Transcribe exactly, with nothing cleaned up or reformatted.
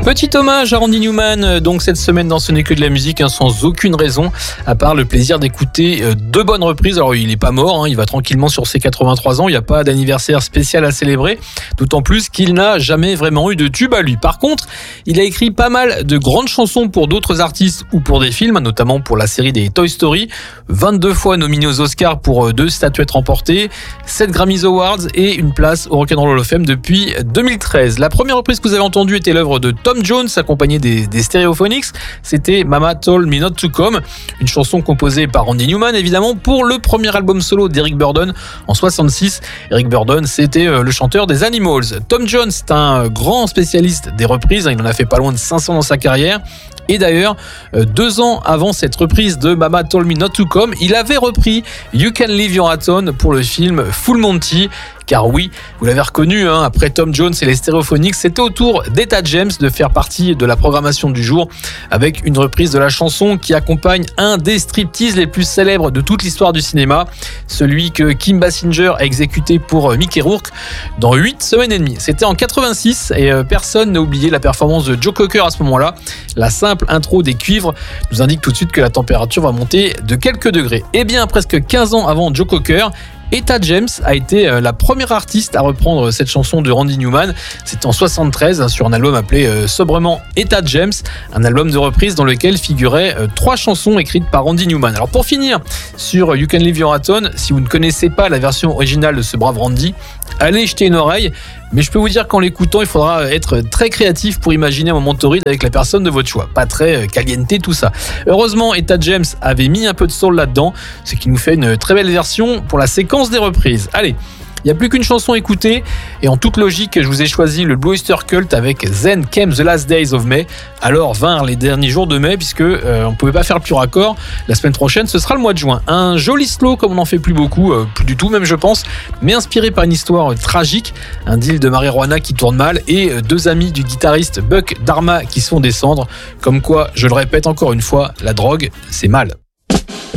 Petit hommage à Randy Newman, donc cette semaine dans Ce n'est que de la musique, hein, sans aucune raison, à part le plaisir d'écouter euh, deux bonnes reprises. Alors il n'est pas mort, hein, il va tranquillement sur ses quatre-vingt-trois ans, il n'y a pas d'anniversaire spécial à célébrer, d'autant plus qu'il n'a jamais vraiment eu de tube à lui. Par contre, il a écrit pas mal de grandes chansons pour d'autres artistes ou pour des films, notamment pour la série des Toy Story, vingt-deux fois nominé aux Oscars pour deux statuettes remportées, sept Grammys Awards et une place au Rock'n'Roll Hall of Fame depuis deux mille treize. La première reprise que vous avez entendue était l'œuvre de Tom Jones, accompagné des, des Stereophonics. C'était Mama Told Me Not to Come, une chanson composée par Randy Newman, évidemment, pour le premier album solo d'Eric Burdon en soixante-six. Eric Burdon, c'était le chanteur des Animals. Tom Jones, c'est un grand spécialiste des reprises, il en a fait pas loin de cinq cents dans sa carrière. Et d'ailleurs, deux ans avant cette reprise de Mama Told Me Not to Come, il avait repris You Can Leave Your Hat On pour le film Full Monty. Car oui, vous l'avez reconnu, hein, après Tom Jones et les Stereophonics, c'était au tour d'Etta James de faire partie de la programmation du jour avec une reprise de la chanson qui accompagne un des striptease les plus célèbres de toute l'histoire du cinéma, celui que Kim Basinger a exécuté pour Mickey Rourke dans huit semaines et demie. C'était en quatre-vingt-six et personne n'a oublié la performance de Joe Cocker à ce moment-là. La simple intro des cuivres nous indique tout de suite que la température va monter de quelques degrés. Et bien, presque quinze ans avant Joe Cocker, Etta James a été la première artiste à reprendre cette chanson de Randy Newman. C'était en soixante-treize sur un album appelé euh, sobrement Etta James, un album de reprise dans lequel figuraient euh, trois chansons écrites par Randy Newman. Alors pour finir sur You Can Leave Your Hat On, si vous ne connaissez pas la version originale de ce brave Randy, allez jeter une oreille. Mais je peux vous dire qu'en l'écoutant, il faudra être très créatif pour imaginer un moment torride avec la personne de votre choix. Pas très caliente tout ça. Heureusement, Etta James avait mis un peu de soul là-dedans, ce qui nous fait une très belle version pour la séquence des reprises. Allez, il n'y a plus qu'une chanson écoutée et en toute logique, je vous ai choisi le Blue Oyster Cult avec Then Came the Last Days of May. Alors vinrent les derniers jours de mai puisque euh, on ne pouvait pas faire plus raccord. La semaine prochaine, ce sera le mois de juin. Un joli slow comme on n'en fait plus beaucoup, euh, plus du tout même je pense, mais inspiré par une histoire euh, tragique, un deal de marijuana qui tourne mal et euh, deux amis du guitariste Buck Dharma qui se font descendre. Comme quoi, je le répète encore une fois, la drogue, c'est mal.